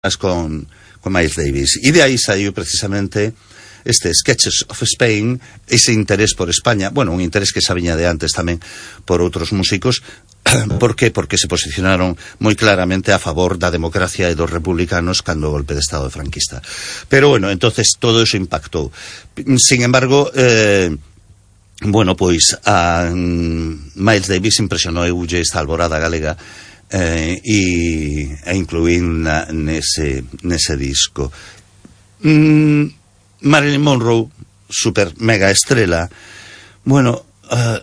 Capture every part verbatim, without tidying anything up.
con, con Miles Davis. E de aí saiu precisamente este Sketches of Spain, ese interés por España, bueno, un interés que xa viña de antes tamén por outros músicos. Por que? Porque se posicionaron moi claramente a favor da democracia e dos republicanos cando o golpe de Estado franquista. Pero bueno, entonces todo eso impactou. Sin embargo, eh, bueno, pois a um, Miles Davis impresionou eulle esta alborada galega eh, e, e incluín na, nese, nese disco. Mm, Marilyn Monroe, super mega estrela, bueno, uh,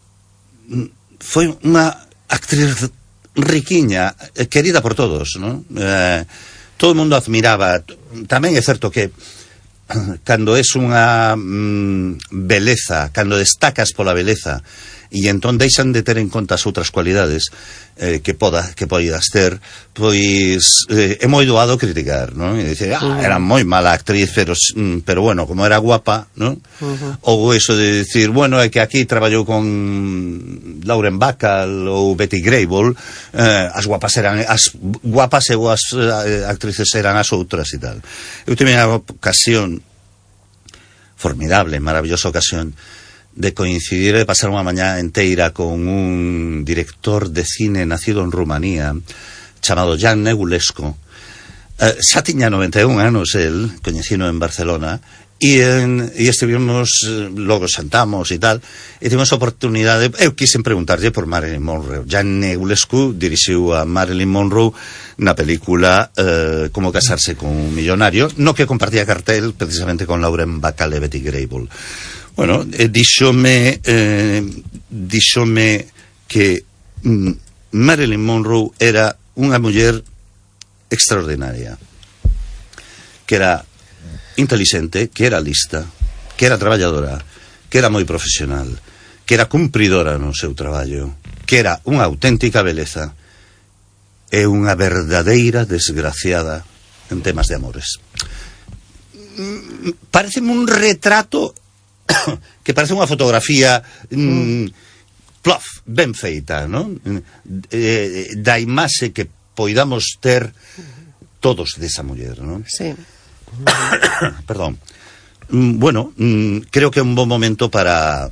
foi unha actriz riquiña, querida por todos, ¿no? Eh, todo o mundo admiraba. Tamén é certo que cando é unha mm, beleza, cando destacas pola beleza e entón deixan de ter en conta as outras cualidades eh, que poda, que poidas ter, pois eh, é moi doado criticar, ¿no? E dice, ah, uh -huh. era moi mala actriz, pero, pero bueno, como era guapa, ¿no? Uh -huh. Ou eso de decir, bueno, é que aquí traballou con Lauren Bacall ou Betty Grable, eh, as guapas eran as guapas e as eh, actrices eran as outras e tal. Eu tive unha ocasión formidable, maravillosa ocasión de coincidir, de pasar unha mañá enteira con un director de cine nacido en Rumanía chamado Jan Negulescu. Eh, xa tiña noventa e un anos el, coñecino en Barcelona, e, en, e estivemos, logo sentamos e tal, e tivemos a oportunidade, eu quixen preguntarlle por Marilyn Monroe. Jan Negulescu dirixiu a Marilyn Monroe na película eh, Como casarse con un millonario, no que compartía cartel precisamente con Lauren Bacall e Betty Grable. Bueno, eh, díxome eh, díxome que mm, Marilyn Monroe era unha muller extraordinaria, que era intelixente, que era lista, que era traballadora, que era moi profesional, que era cumpridora no seu traballo, que era unha auténtica beleza e unha verdadeira desgraciada en temas de amores. Mm, pareceme un retrato que parece unha fotografía mm, plof, ben feita, ¿no? Eh, da imaxe que poidamos ter todos desa muller, ¿no? Sí. Perdón. Mm, bueno, mm, creo que é un bon momento para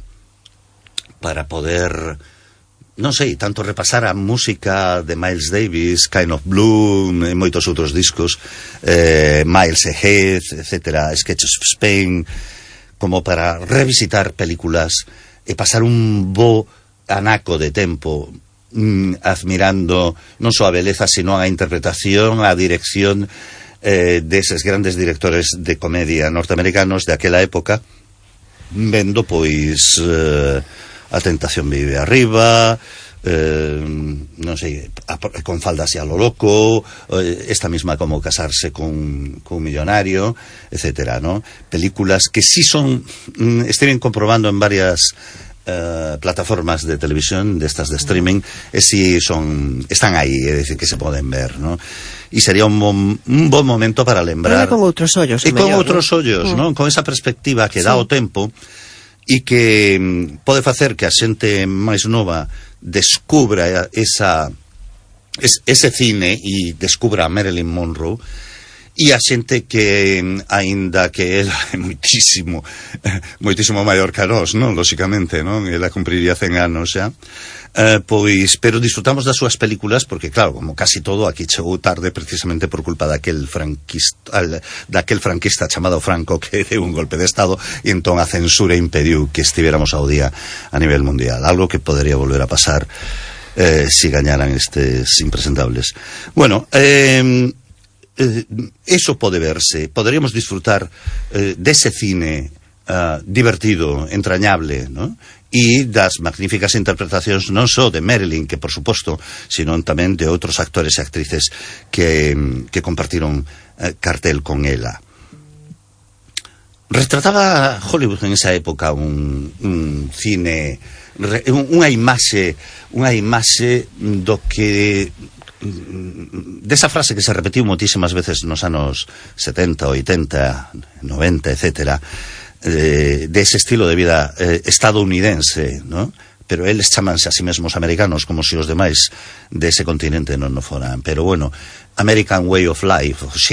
para poder, non sei, tanto repasar a música de Miles Davis, Kind of Blue, e moitos outros discos, eh, Miles Ahead, etcétera, Sketches of Spain, como para revisitar películas e pasar un bo anaco de tempo mm, admirando non só a beleza, sino a interpretación, a dirección eh, deses grandes directores de comedia norteamericanos de aquela época, vendo pois eh, A tentación vive arriba, eh, non sei, a, con faldas e a lo loco, eh, esta misma Como casarse con, con un millonario, etcétera, ¿no? Películas que sí son, mm, estiven comprobando en varias eh, plataformas de televisión, de estas de streaming, e sí son, están aí, é dicir, que se poden ver, ¿no? E sería un bon, un bon momento para lembrar. Pero con outros ollos, e con mellor, outros ¿no? ollos, Mm. ¿no? Con esa perspectiva que sí. dá o tempo e que mm, pode facer que a xente máis nova descubra esa es, ese cine e descubra a Marilyn Monroe, e a xente que aínda que ela é moitísimo moitísimo maior que a nós, non? Lóxicamente, non? Ela cumpriría cen anos xa, eh, pois, pero disfrutamos das súas películas porque, claro, como casi todo aquí chegou tarde precisamente por culpa daquel franquista daquel franquista chamado Franco, que deu un golpe de Estado e entón a censura impediu que estiveramos ao día a nivel mundial, algo que podería volver a pasar eh, si gañaran estes impresentables. Bueno, eh Eh, eso pode verse, poderíamos disfrutar eh, dese cine uh, divertido, entrañable, ¿no? E das magníficas interpretacións non só de Marilyn, que por suposto, sino tamén de outros actores e actrices que, que compartiron eh, cartel con ela. Retrataba Hollywood en esa época un, un cine, unha imaxe, unha imaxe do que desa frase que se repetiu moitísimas veces nos anos setenta, oitenta, noventa, etcétera, eh, dese estilo de vida eh, estadounidense, ¿no? pero eles chamanse a si mesmos americanos como se os demais dese continente non o foran. Pero bueno, American Way of Life,